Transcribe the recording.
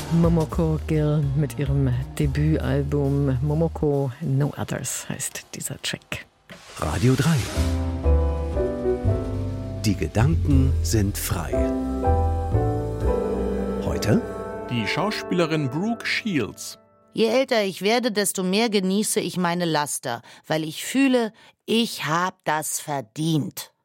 Momoko Gill mit ihrem Debütalbum Momoko No Others heißt dieser Track. Radio 3. Die Gedanken sind frei. Heute die Schauspielerin Brooke Shields. Je älter ich werde, desto mehr genieße ich meine Laster, weil ich fühle, ich hab das verdient.